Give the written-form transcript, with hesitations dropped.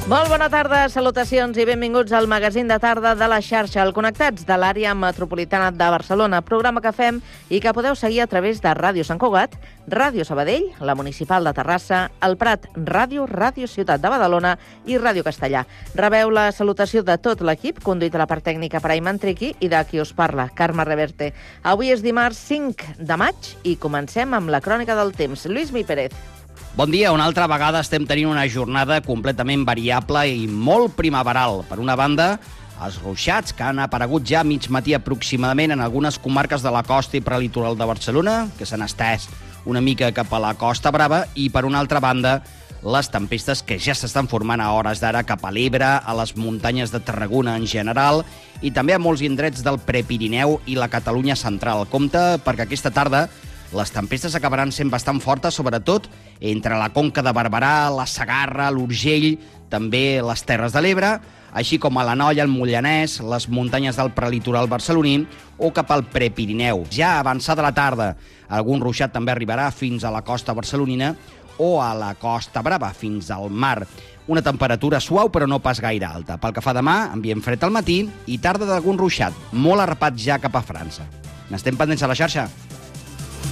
Molt bona tarda, salutacions i benvinguts al magazín de tarda de la xarxa, el Connectats de l'àrea metropolitana de Barcelona, programa que fem i que podeu seguir a través de Ràdio Sant Cugat, Ràdio Sabadell, la Municipal de Terrassa, el Prat Ràdio, Ràdio Ciutat de Badalona i Ràdio Castellà. Rebeu la salutació de tot l'equip, conduït a la part tècnica per Ayman Triqui i de qui us parla, Carme Reverte. Avui és dimarts 5 de maig i comencem amb la crònica del temps. Lluís Mi Pérez. Bon dia, una altra vegada estem tenint una jornada completament variable i molt primaveral. Per una banda, els ruixats que han aparegut ja a mig matí aproximadament en algunes comarques de la costa i prelitoral de Barcelona, que s'han estès una mica cap a la Costa Brava, i per una altra banda, les tempestes que ja s'estan formant a hores d'ara cap a l'Ebre, a les muntanyes de Tarragona en general, i també a molts indrets del Prepirineu i la Catalunya central. Compte, perquè aquesta tarda les tempestes acabaran sent bastant fortes, sobretot entre la Conca de Barberà, la Segarra, l'Urgell, també les Terres de l'Ebre, així com a l'Anoia, el Mollanès, les muntanyes del prelitoral barceloní o cap al Prepirineu. Ja avançada la tarda, algun ruixat també arribarà fins a la costa barcelonina o a la Costa Brava, fins al mar. Una temperatura suau però no pas gaire alta. Pel que fa demà, ambient fred al matí i tarda d'algun ruixat, molt arrepat ja cap a França. N'estem pendents a la xarxa.